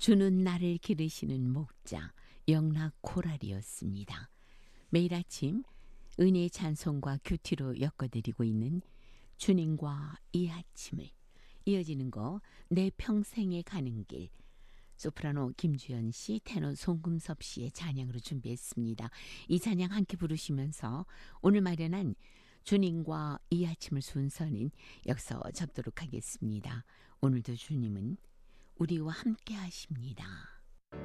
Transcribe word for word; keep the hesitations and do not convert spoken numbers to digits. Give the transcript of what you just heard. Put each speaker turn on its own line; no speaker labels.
주는 나를 기르시는 목자 영락 코랄이었습니다. 매일 아침 은혜의 찬송과 큐티로 엮어드리고 있는 주님과 이 아침을, 이어지는 거 내 평생에 가는 길, 소프라노 김주연 씨, 테너 송금섭 씨의 찬양으로 준비했습니다. 이 찬양 함께 부르시면서 오늘 마련한 주님과 이 아침을 순서는 여기서 접도록 하겠습니다. 오늘도 주님은 우리와 함께 하십니다.